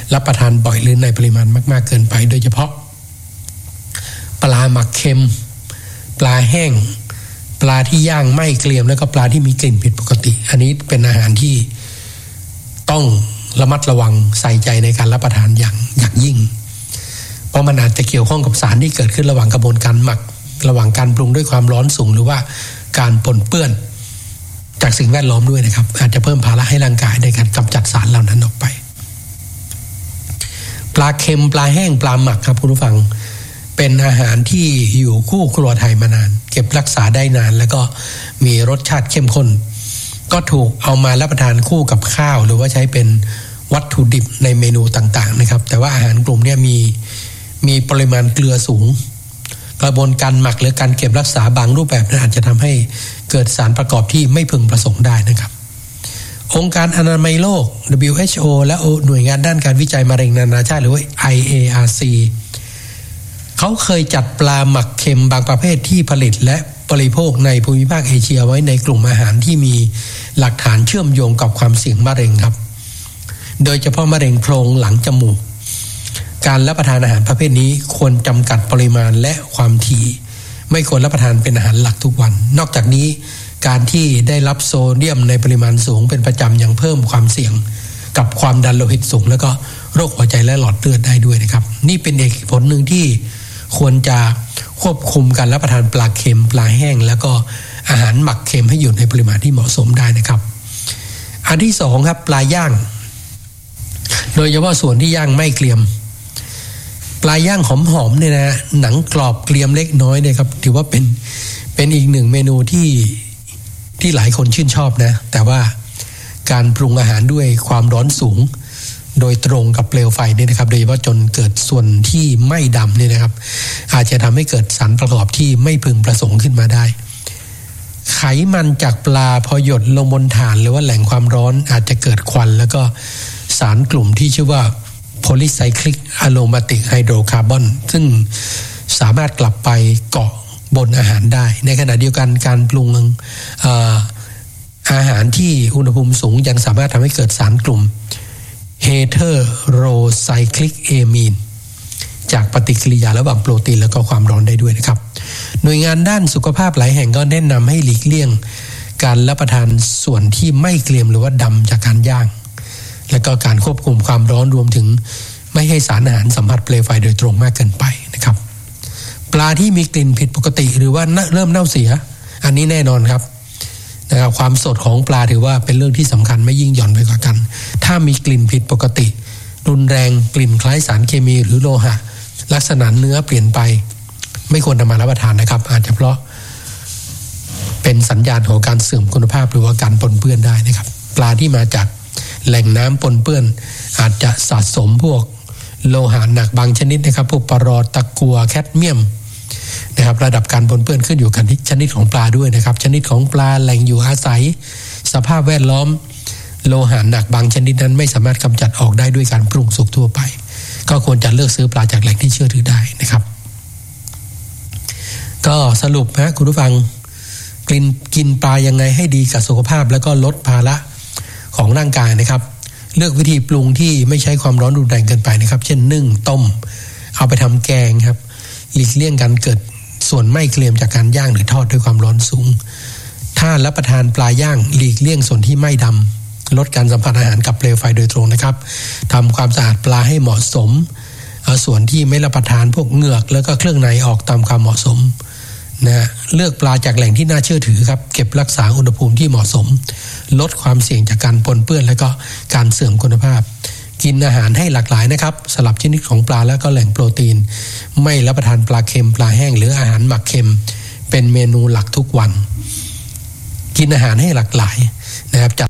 รับประทานบ่อยหรือในปริมาณมากๆเกินไปโดยเฉพาะปลาหมักเค็มปลาแห้งปลาที่ย่างไม่เกรียมแล้วก็ปลาที่มีกลิ่นผิดปกติอันนี้เป็นอาหารที่ต้องระมัดระวังใส่ใจในการรับประทานอย่างยิ่งเพราะมันอาจจะเกี่ยวข้องกับสารที่เกิดขึ้นระหว่างกระบวนการหมักระหว่างการปรุงด้วยความร้อนสูงหรือว่าการปนเปื้อนจากสิ่งแวดล้อมด้วยนะครับอาจจะเพิ่มภาระให้ร่างกายในการกำจัดสารเหล่านั้นออกไปปลาเค็มปลาแห้งปลาหมักครับคุณผู้ฟังเป็นอาหารที่อยู่คู่ครัวไทยมานานเก็บรักษาได้นานแล้วก็มีรสชาติเข้มข้นก็ถูกเอามารับประทานคู่กับข้าวหรือว่าใช้เป็นวัตถุดิบในเมนูต่างๆนะครับแต่ว่าอาหารกลุ่มนี้มีปริมาณเกลือสูงกระบวนการหมักหรือการเก็บรักษาบางรูปแบบนั้นอาจจะทำให้เกิดสารประกอบที่ไม่พึงประสงค์ได้นะครับองค์การอนามัยโลก WHO และหน่วยงานด้านการวิจัยมะเร็งนานาชาติหรือว่า IARC เขาเคยจัดปลาหมักเค็มบางประเภทที่ผลิตและบริโภคในภูมิภาคเอเชียไว้ในกลุ่มอาหารที่มีหลักฐานเชื่อมโยงกับความเสี่ยงมะเร็งครับโดยเฉพาะมะเร็งโพรงหลังจมูกการรับประทานอาหารประเภทนี้ควรจำกัดปริมาณและความถี่ไม่ควรรับประทานเป็นอาหารหลักทุกวันนอกจากนี้การที่ได้รับโซเดียมในปริมาณสูงเป็นประจำยังเพิ่มความเสี่ยงกับความดันโลหิตสูงแล้วก็โรคหัวใจและหลอดเลือดได้ด้วยนะครับนี่เป็นเหตุผลหนึ่งที่ควรจะควบคุมการรับประทานปลาเค็มปลาแห้งแล้วก็อาหารหมักเค็มให้อยู่ในปริมาณที่เหมาะสมได้นะครับอันที่สองครับปลาย่างโดยเฉพาะส่วนที่ย่างไม่เกรียมปลาย่างหอมๆเนี่ยนะหนังกรอบเกรียมเล็กน้อยเนี่ยครับถือว่าเป็นอีกหนึ่งเมนูที่หลายคนชื่นชอบนะแต่ว่าการปรุงอาหารด้วยความร้อนสูงโดยตรงกับเปลวไฟเนี่ยนะครับโดยเฉพาะจนเกิดส่วนที่ไม่ดำเนี่ยนะครับอาจจะทำให้เกิดสารประกอบที่ไม่พึงประสงค์ขึ้นมาได้ไขมันจากปลาพอหยดลงบนถ่านหรือว่าแหล่งความร้อนอาจจะเกิดควันแล้วก็สารกลุ่มที่ชื่อว่าpolycyclic aromatic hydrocarbon ซึ่งสามารถกลับไปเกาะบนอาหารได้ในขณะเดียวกันการปรุงอาหารที่อุณหภูมิสูงยังสามารถทำให้เกิดสารกลุ่ม heterocyclic amine จากปฏิกิริยาระหว่างโปรตีนและก็ความร้อนได้ด้วยนะครับหน่วยงานด้านสุขภาพหลายแห่งก็แนะนำให้หลีกเลี่ยงการรับประทานส่วนที่ไม่เกรียมหรือว่าดำจากการย่างและก็การควบคุมความร้อนรวมถึงไม่ให้สารอาหารสัมผัสเปลวไฟโดยตรงมากเกินไปนะครับปลาที่มีกลิ่นผิดปกติหรือว่าเริ่มเน่าเสียอันนี้แน่นอนครับนะครับความสดของปลาถือว่าเป็นเรื่องที่สำคัญไม่ยิ่งหย่อนไปกว่ากันถ้ามีกลิ่นผิดปกติรุนแรงกลิ่นคล้ายสารเคมีหรือโลหะลักษณะเนื้อเปลี่ยนไปไม่ควรนำมารับประทานนะครับอาจจะเพราะเป็นสัญญาณของการเสื่อมคุณภาพหรือว่าการปนเปื้อนได้นะครับปลาที่มาจากแหล่งน้ำปนเปื้อนอาจจะสะสมพวกโลหะหนักบางชนิดนะครับพวกปรอตะกัวแคดเมียมนะครับระดับการปนเปื้อนขึ้นอยู่กับชนิดของปลาด้วยนะครับชนิดของปลาแหล่งอยู่อาศัยสภาพแวดล้อมโลหะหนักบางชนิดนั้นไม่สามารถกำจัดออกได้ด้วยการปรุงสุกทั่วไปก็ควรจะเลือกซื้อปลาจากแหล่งที่เชื่อถือได้นะครับก็สรุปนะคุณผู้ฟังกินปลายังไงให้ดีกับสุขภาพแล้วก็ลดภาระของร่างกายนะครับเลือกวิธีปรุงที่ไม่ใช้ความร้อนรุนแรงเกินไปนะครับเช่นนึ่งต้มเอาไปทำแกงครับหลีกเลี่ยงการเกิดส่วนไม่เกรียมจากการย่างหรือทอดด้วยความร้อนสูงถ้ารับประทานปลาย่างหลีกเลี่ยงส่วนที่ไม่ดำลดการสัมผัสอาหารกับเปลวไฟโดยตรงนะครับทำความสะอาดปลาให้เหมาะสมเอาส่วนที่ไม่รับประทานพวกเหงือกแล้วก็เครื่องในออกตามความเหมาะสมนะเลือกปลาจากแหล่งที่น่าเชื่อถือครับเก็บรักษาอุณหภูมิที่เหมาะสมลดความเสี่ยงจากการปนเปื้อนและก็การเสื่อมคุณภาพกินอาหารให้หลากหลายนะครับสลับชนิดของปลาและก็แหล่งโปรตีนไม่รับประทานปลาเค็มปลาแห้งหรืออาหารหมักเค็มเป็นเมนูหลักทุกวันกินอาหารให้หลากหลายนะครับ